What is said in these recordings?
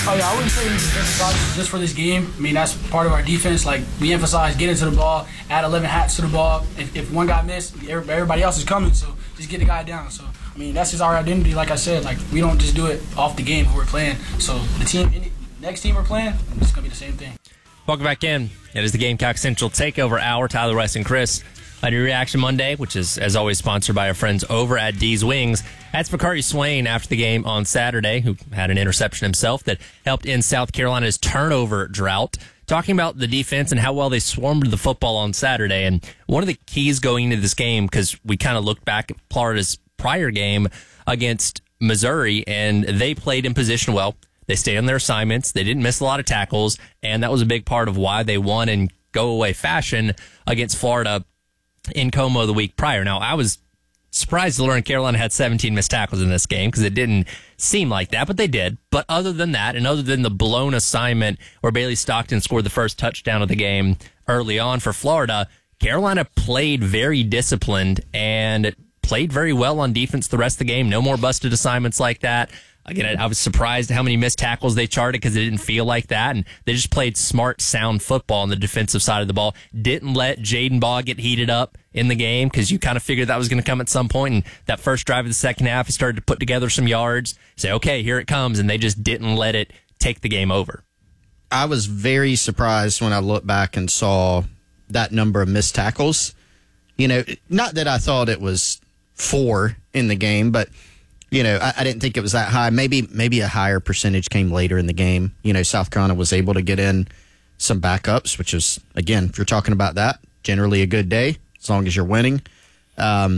Oh, yeah, I wouldn't say just for this game. I mean, that's part of our defense. Like, we emphasize getting to the ball, add 11 hats to the ball. If one guy missed, everybody else is coming, so just get the guy down. So, I mean, that's just our identity. Like I said, like, we don't just do it off the game who we're playing. So the team, next team we're playing, it's going to be the same thing. Welcome back in. It is the Gamecock Central Takeover Hour. Tyler West and Chris. On your Reaction Monday, which is, as always, sponsored by our friends over at D's Wings. That's Bakari Swain after the game on Saturday, who had an interception himself that helped end South Carolina's turnover drought. Talking about the defense and how well they swarmed the football on Saturday. And one of the keys going into this game, because we kind of looked back at Florida's prior game against Missouri, and they played in position well. They stayed on their assignments. They didn't miss a lot of tackles, and that was a big part of why they won in go-away fashion against Florida in Como the week prior. Now, I was surprised to learn Carolina had 17 missed tackles in this game because it didn't seem like that, but they did. But other than that, and other than the blown assignment where Bailey Stockton scored the first touchdown of the game early on for Florida, Carolina played very disciplined and played very well on defense the rest of the game. No more busted assignments like that. Again, I was surprised how many missed tackles they charted because it didn't feel like that. And they just played smart, sound football on the defensive side of the ball. Didn't let Jaden Baugh get heated up in the game because you kind of figured that was going to come at some point. And that first drive of the second half, he started to put together some yards. Say, okay, here it comes. And they just didn't let it take the game over. I was very surprised when I looked back and saw that number of missed tackles. You know, not that I thought it was 4 in the game, but you know, I didn't think it was that high. Maybe a higher percentage came later in the game. You know, South Carolina was able to get in some backups, which is, again, if you're talking about that, generally a good day as long as you're winning. But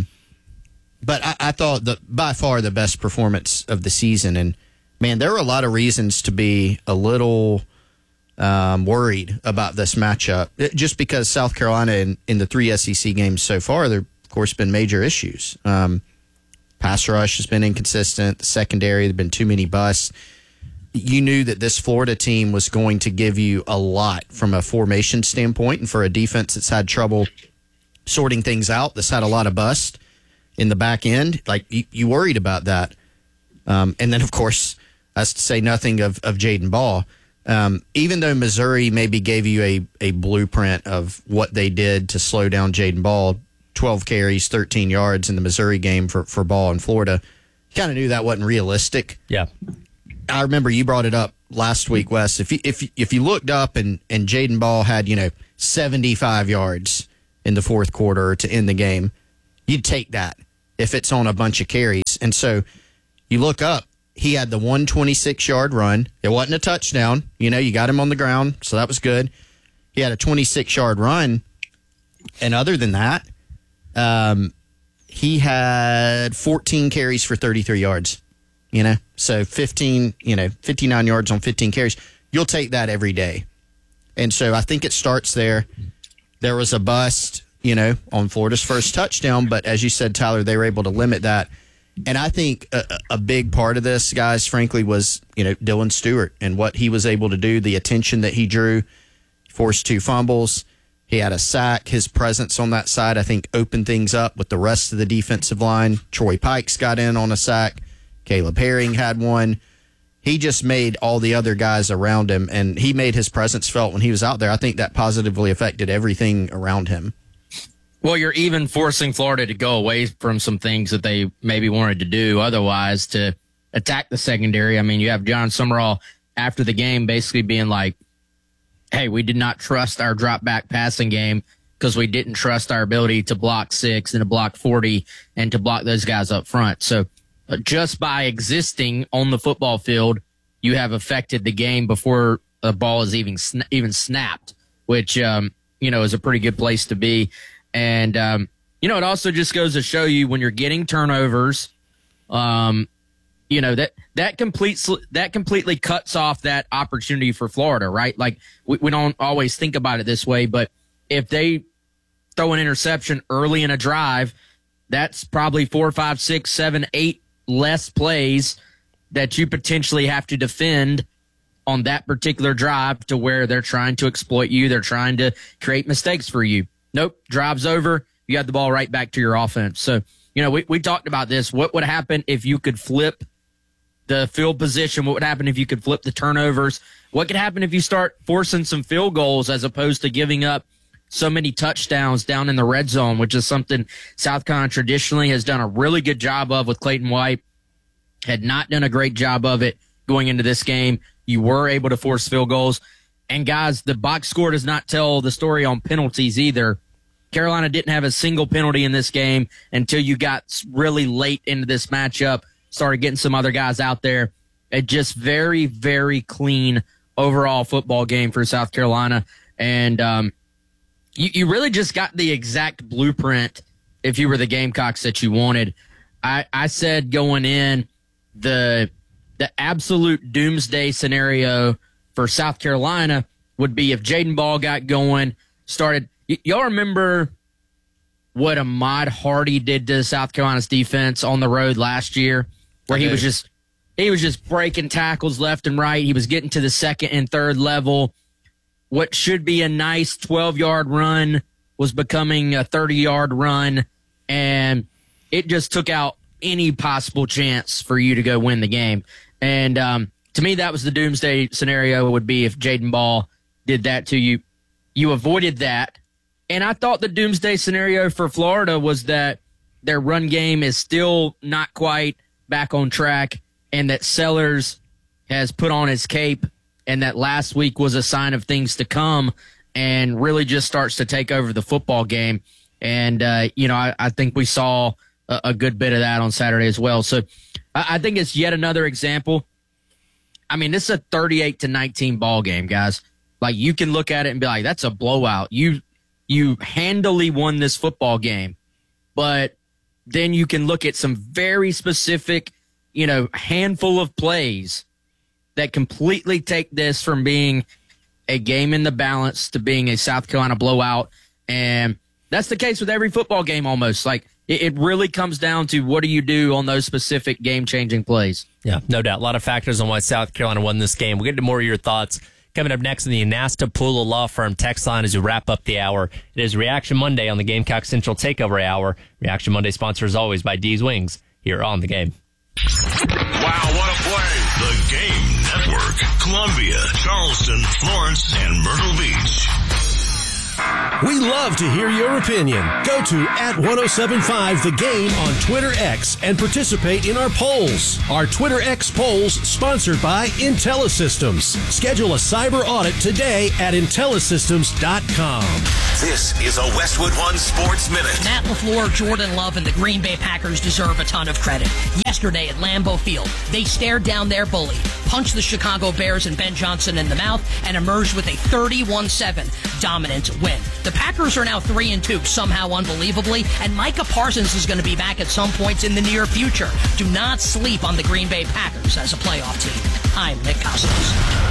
I thought by far the best performance of the season. And, man, there were a lot of reasons to be a little worried about this matchup. Just because South Carolina in the 3 SEC games so far, there, of course, been major issues. Pass rush has been inconsistent. The secondary, there have been too many busts. You knew that this Florida team was going to give you a lot from a formation standpoint, and for a defense that's had trouble sorting things out, that's had a lot of bust in the back end, like you worried about that. And then, of course, that's to say nothing of Jaden Baugh. Even though Missouri maybe gave you a blueprint of what they did to slow down Jaden Baugh, 12 carries, 13 yards in the Missouri game for Ball in Florida. Kind of knew that wasn't realistic. Yeah. I remember you brought it up last week, Wes. If you looked up and Jaden Ball had, 75 yards in the fourth quarter to end the game, you'd take that if it's on a bunch of carries. And so you look up, he had the 126-yard run. It wasn't a touchdown. You got him on the ground, so that was good. He had a 26-yard run. And other than that, he had 14 carries for 33 yards, so 59 yards on 15 carries. You'll take that every day. And so I think it starts there. There was a bust, on Florida's first touchdown, but as you said, Tyler, they were able to limit that. And I think a big part of this, guys, frankly, was, Dylan Stewart and what he was able to do, the attention that he drew, forced 2 fumbles. He had a sack. His presence on that side, I think, opened things up with the rest of the defensive line. Troy Pikes got in on a sack. Caleb Herring had one. He just made all the other guys around him, and he made his presence felt when he was out there. I think that positively affected everything around him. Well, you're even forcing Florida to go away from some things that they maybe wanted to do otherwise to attack the secondary. I mean, you have John Summerall after the game basically being like, hey, we did not trust our drop back passing game because we didn't trust our ability to block 6 and to block 40 and to block those guys up front. So just by existing on the football field, you have affected the game before the ball is even snapped, which, is a pretty good place to be. And, it also just goes to show you when you're getting turnovers, that completely cuts off that opportunity for Florida, right? Like we don't always think about it this way, but if they throw an interception early in a drive, that's probably 4, 5, 6, 7, 8 less plays that you potentially have to defend on that particular drive to where they're trying to exploit you. They're trying to create mistakes for you. Nope. Drive's over. You got the ball right back to your offense. So, we talked about this. What would happen if you could flip the field position, what would happen if you could flip the turnovers, what could happen if you start forcing some field goals as opposed to giving up so many touchdowns down in the red zone, which is something South Carolina traditionally has done a really good job of with Clayton White. Had not done a great job of it going into this game. You were able to force field goals. And guys, the box score does not tell the story on penalties either. Carolina didn't have a single penalty in this game until you got really late into this matchup, started getting some other guys out there. It just very, very clean overall football game for South Carolina. And you really just got the exact blueprint if you were the Gamecocks that you wanted. I said going in, the absolute doomsday scenario for South Carolina would be if Jaden Ball got going, started. Y'all remember what Ahmad Hardy did to South Carolina's defense on the road last year, where he was just breaking tackles left and right. He was getting to the second and third level. What should be a nice 12-yard run was becoming a 30-yard run, and it just took out any possible chance for you to go win the game. And to me, that was the doomsday scenario would be if Jaden Ball did that to you. You avoided that. And I thought the doomsday scenario for Florida was that their run game is still not quite back on track, and that Sellers has put on his cape, and that last week was a sign of things to come and really just starts to take over the football game. And, I think we saw a good bit of that on Saturday as well. So I think it's yet another example. I mean, this is a 38-19 ball game, guys. Like, you can look at it and be like, that's a blowout. You handily won this football game. But then you can look at some very specific, handful of plays that completely take this from being a game in the balance to being a South Carolina blowout. And that's the case with every football game almost. Like, it really comes down to what do you do on those specific game-changing plays. Yeah, no doubt. A lot of factors on why South Carolina won this game. We'll get into more of your thoughts coming up next in the Anastapula Law Firm text line as we wrap up the hour. It is Reaction Monday on the Gamecock Central Takeover Hour. Reaction Monday sponsored as always by D's Wings here on The Game. Wow, what a play! The Game Network. Columbia, Charleston, Florence, and Myrtle Beach. We love to hear your opinion. Go to @1075 The Game on Twitter X and participate in our polls. Our Twitter X polls sponsored by IntelliSystems. Schedule a cyber audit today at IntelliSystems.com. This is a Westwood One Sports Minute. Matt LaFleur, Jordan Love, and the Green Bay Packers deserve a ton of credit. Yesterday at Lambeau Field, they stared down their bully, punched the Chicago Bears and Ben Johnson in the mouth, and emerged with a 31-7 dominant win. The Packers are now 3-2, somehow unbelievably, and Micah Parsons is going to be back at some points in the near future. Do not sleep on the Green Bay Packers as a playoff team. I'm Nick Costos.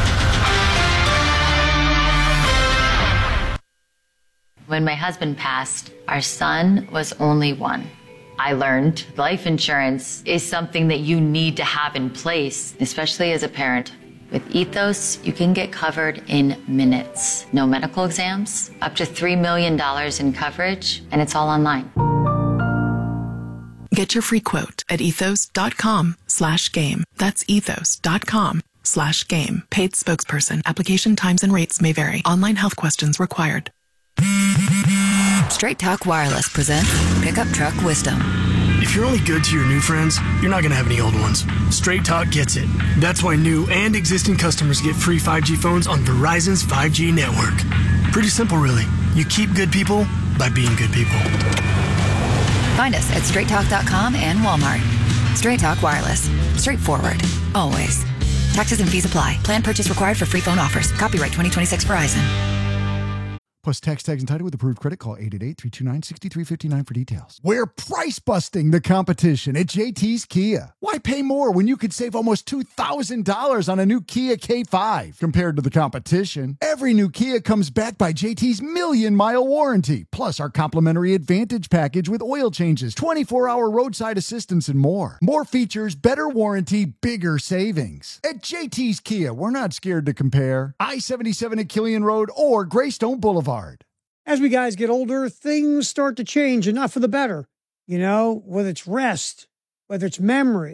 When my husband passed, our son was only one. I learned life insurance is something that you need to have in place, especially as a parent. With Ethos, you can get covered in minutes. No medical exams, up to $3 million in coverage, and it's all online. Get your free quote at ethos.com/game. That's ethos.com/game. Paid spokesperson. Application times and rates may vary. Online health questions required. Straight Talk Wireless presents Pickup Truck Wisdom. If you're only good to your new friends, you're not going to have any old ones. Straight Talk gets it. That's why new and existing customers get free 5G phones on Verizon's 5G network. Pretty simple, really. You keep good people by being good people. Find us at straighttalk.com and Walmart. Straight Talk Wireless. Straightforward. Always. Taxes and fees apply. Plan purchase required for free phone offers. Copyright 2026 Verizon. Plus tax tags entitled with approved credit. Call 888-329-6359 for details. We're price busting the competition at JT's Kia. Why pay more when you could save almost $2,000 on a new Kia K5 compared to the competition? Every new Kia comes backed by JT's million-mile warranty, plus our complimentary Advantage package with oil changes, 24-hour roadside assistance, and more. More features, better warranty, bigger savings. At JT's Kia, we're not scared to compare. I-77 at Killian Road or Greystone Boulevard. As we guys get older, things start to change, and not for the better. Whether it's rest, whether it's memory,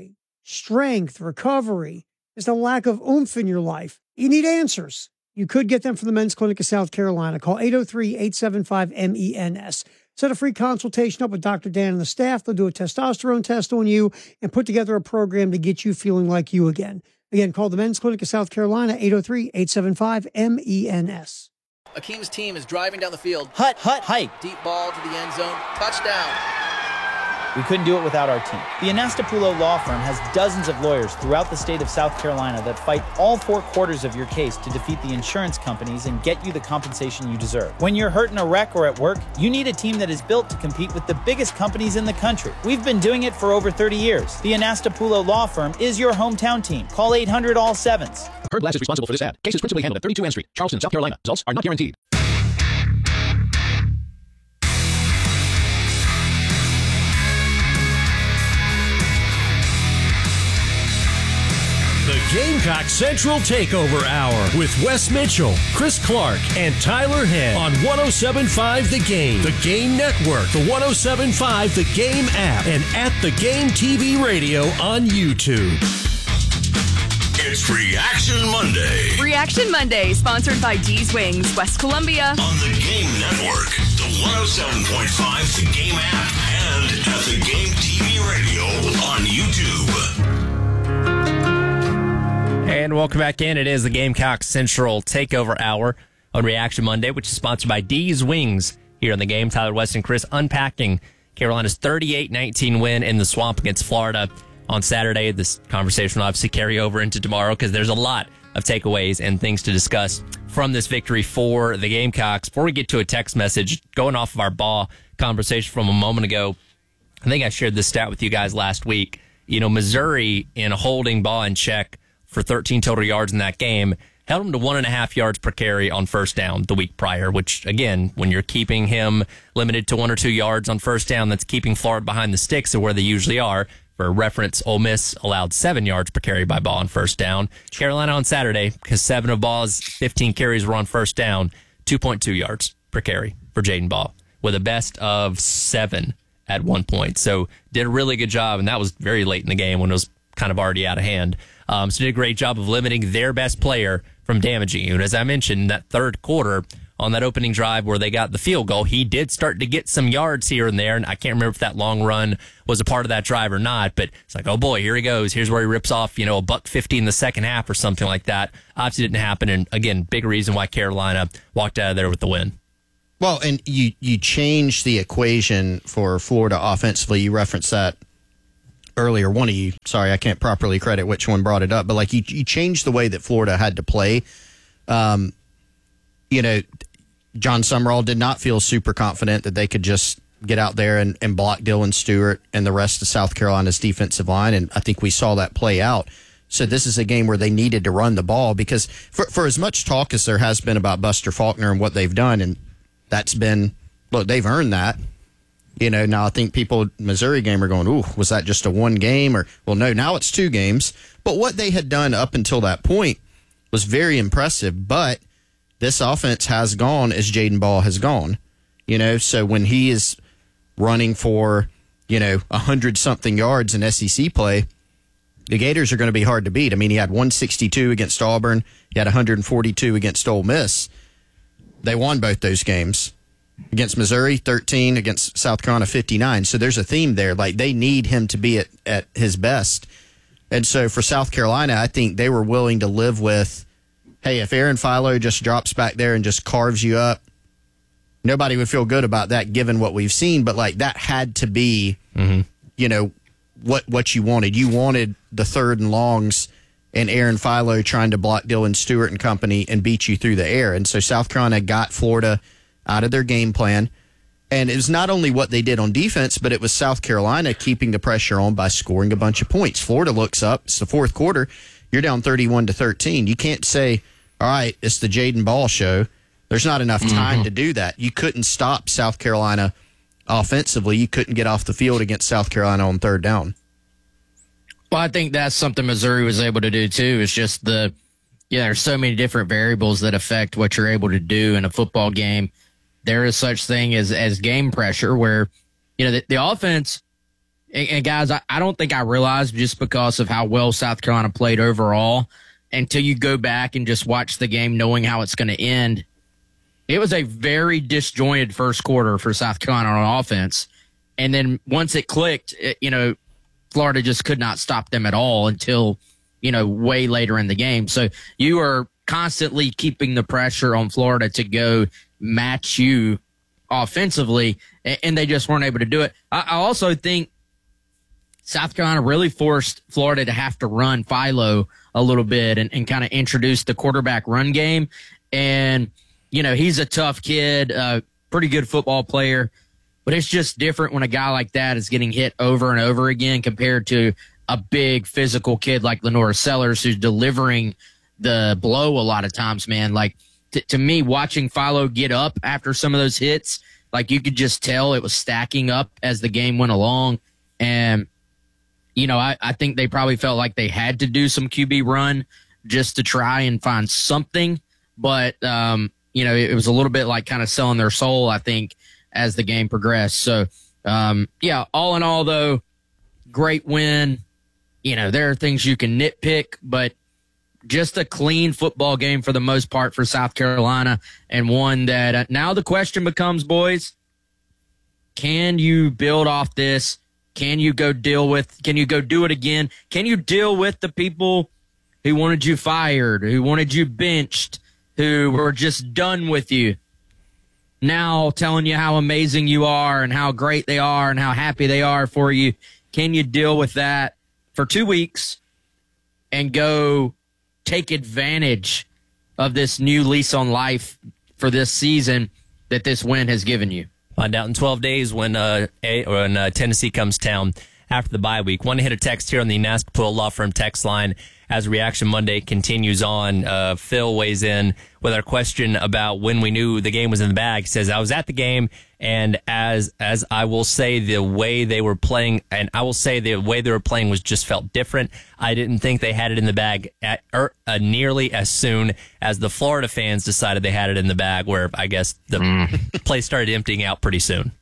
strength, recovery, just a lack of oomph in your life. You need answers. You could get them from the Men's Clinic of South Carolina. Call 803-875-MENS. Set a free consultation up with Dr. Dan and the staff. They'll do a testosterone test on you and put together a program to get you feeling like you again. Again, call the Men's Clinic of South Carolina, 803-875-MENS. Akeem's team is driving down the field. Hut, hike. Deep ball to the end zone. Touchdown. We couldn't do it without our team. The Anastapulo Law Firm has dozens of lawyers throughout the state of South Carolina that fight all 4 quarters of your case to defeat the insurance companies and get you the compensation you deserve. When you're hurt in a wreck or at work, you need a team that is built to compete with the biggest companies in the country. We've been doing it for over 30 years. The Anastapulo Law Firm is your hometown team. Call 800-ALL-7s. Heard Glass is responsible for this ad. Case is principally handled at 32 N Street, Charleston, South Carolina. Results are not guaranteed. The Gamecock Central Takeover Hour with Wes Mitchell, Chris Clark, and Tyler Head on 107.5 The Game, The Game Network, the 107.5 The Game app, and at The Game TV Radio on YouTube. It's Reaction Monday. Reaction Monday, sponsored by D's Wings, West Columbia. On the Game Network, the 107.5 The Game app, and at The Game TV Radio on YouTube. And welcome back in. It is the Gamecock Central Takeover Hour on Reaction Monday, which is sponsored by D's Wings here on the game. Tyler West and Chris unpacking Carolina's 38-19 win in the Swamp against Florida on Saturday. This conversation will obviously carry over into tomorrow because there's a lot of takeaways and things to discuss from this victory for the Gamecocks. Before we get to a text message, going off of our ball conversation from a moment ago, I think I shared this stat with you guys last week. You know, Missouri, in holding ball in check for 13 total yards in that game, held him to 1.5 yards per carry on first down the week prior, which, again, when you're keeping him limited to 1 or 2 yards on first down, that's keeping Florida behind the sticks of where they usually are. For reference, Ole Miss allowed 7 yards per carry by ball on first down. Carolina on Saturday, because 7 of Ball's 15 carries were on first down, 2.2 yards per carry for Jaden Ball, with a best of 7 at one point. So did a really good job, and that was very late in the game when it was kind of already out of hand. So did a great job of limiting their best player from damaging you. And as I mentioned, that third quarter on that opening drive where they got the field goal, he did start to get some yards here and there. And I can't remember if that long run was a part of that drive or not, but it's like, oh boy, here he goes. Here's where he rips off, you know, $150 in the second half or something like that. Obviously didn't happen. And again, big reason why Carolina walked out of there with the win. Well, and you change the equation for Florida offensively. You referenced that earlier, one of you, sorry, I can't properly credit which one brought it up, but like you changed the way that Florida had to play. You know, John Summerall did not feel super confident that they could just get out there and block Dylan Stewart and the rest of South Carolina's defensive line, and I think we saw that play out. So this is a game where they needed to run the ball because for as much talk as there has been about Buster Faulkner and what they've done, and that's been, look, they've earned that. You know, now I think people, Missouri game, are going, ooh, was that just a one game? Or, well, no, now it's 2 games. But what they had done up until that point was very impressive. But this offense has gone as Jaden Ball has gone. You know, so when he is running for, 100-something yards in SEC play, the Gators are going to be hard to beat. I mean, he had 162 against Auburn. He had 142 against Ole Miss. They won both those games. Against Missouri, 13. Against South Carolina, 59. So there's a theme there. Like, they need him to be at his best. And so for South Carolina, I think they were willing to live with, hey, if Aaron Philo just drops back there and just carves you up, nobody would feel good about that given what we've seen. But, like, that had to be, what you wanted. You wanted the 3rd and longs and Aaron Philo trying to block Dylan Stewart and company and beat you through the air. And so South Carolina got Florida out of their game plan. And it was not only what they did on defense, but it was South Carolina keeping the pressure on by scoring a bunch of points. Florida looks up. It's the 4th quarter. You're down 31-13. You can't say, all right, it's the Jaden Ball show. There's not enough time to do that. You couldn't stop South Carolina offensively. You couldn't get off the field against South Carolina on 3rd down. Well, I think that's something Missouri was able to do, too. It's just there's so many different variables that affect what you're able to do in a football game. There is such thing as game pressure where, the offense, And guys, I don't think I realized, just because of how well South Carolina played overall, until you go back and just watch the game knowing how it's going to end, it was a very disjointed first quarter for South Carolina on offense. And then once it clicked, Florida just could not stop them at all until, way later in the game. So you are constantly keeping the pressure on Florida to go match you offensively, and they just weren't able to do it. I also think South Carolina really forced Florida to have to run Philo a little bit and kind of introduce the quarterback run game. And, he's a tough kid, pretty good football player, but it's just different when a guy like that is getting hit over and over again compared to a big physical kid like Lenora Sellers, who's delivering the blow a lot of times, man. Like, to me, watching Philo get up after some of those hits, like, you could just tell it was stacking up as the game went along. And, I think they probably felt like they had to do some QB run just to try and find something. But, it was a little bit like kind of selling their soul, I think, as the game progressed. So, all in all, though, great win. There are things you can nitpick, but just a clean football game for the most part for South Carolina, and one that now the question becomes, boys, can you build off this? Can you go do it again? Can you deal with the people who wanted you fired, who wanted you benched, who were just done with you, now telling you how amazing you are and how great they are and how happy they are for you? Can you deal with that for 2 weeks and go take advantage of this new lease on life for this season that this win has given you? Find out in 12 days when Tennessee comes to town after the bye week. Want to hit a text here on the Nastapula Law Firm text line as Reaction Monday continues on. Phil weighs in with our question about when we knew the game was in the bag. He says, I was at the game, and as I will say, the way they were playing, and I will say the way they were playing was just felt different. I didn't think they had it in the bag nearly as soon as the Florida fans decided they had it in the bag, where I guess the place started emptying out pretty soon.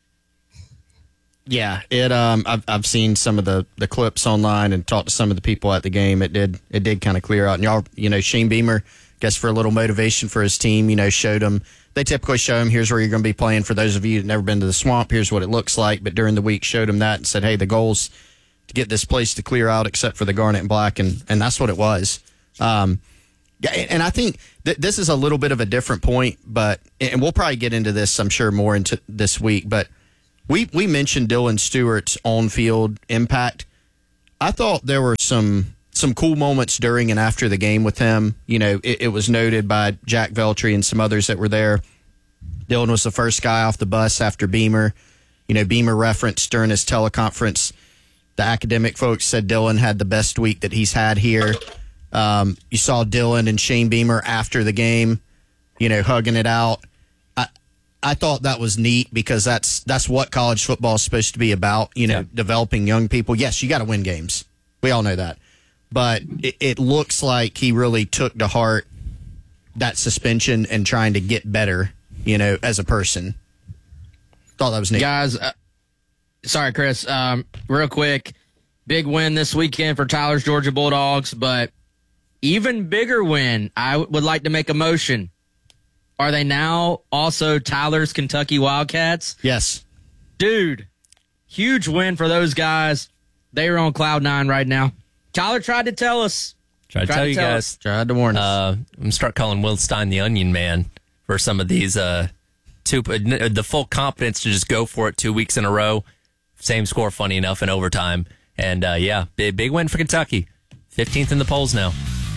Yeah, I've seen some of the clips online and talked to some of the people at the game. It did kind of clear out. And Shane Beamer, guess for a little motivation for his team, showed them. They typically show him, here's where you're going to be playing. For those of you that never been to the Swamp, here's what it looks like. But during the week, showed him that and said, hey, the goal's to get this place to clear out except for the garnet and black, and that's what it was. And I think this is a little bit of a different point, and we'll probably get into this, I'm sure, more into this week, but we mentioned Dylan Stewart's on-field impact. I thought there were some cool moments during and after the game with him. It was noted by Jack Veltri and some others that were there. Dylan was the first guy off the bus after Beamer. Beamer referenced during his teleconference, the academic folks said Dylan had the best week that he's had here. You saw Dylan and Shane Beamer after the game, hugging it out. I thought that was neat because that's what college football is supposed to be about, developing young people. Yes, you got to win games. We all know that. But it looks like he really took to heart that suspension and trying to get better, as a person. Thought that was neat. Guys, sorry, Chris, real quick. Big win this weekend for Tyler's Georgia Bulldogs, but even bigger win, I would like to make a motion. Are they now also Tyler's Kentucky Wildcats? Yes. Dude, huge win for those guys. They are on cloud nine right now. Tyler tried to tell us. Tried to tell you guys. Tried to warn us. I'm going to start calling Will Stein the Onion Man for some of these. The full confidence to just go for it 2 weeks in a row. Same score, funny enough, in overtime. And, big win for Kentucky. 15th in the polls now.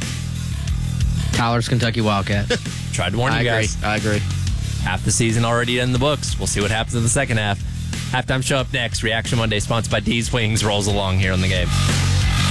Tyler's Kentucky Wildcats. Tried to warn you guys. I agree. Half the season already in the books. We'll see what happens in the second half. Halftime show up next. Reaction Monday, sponsored by D's Wings, rolls along here on the game.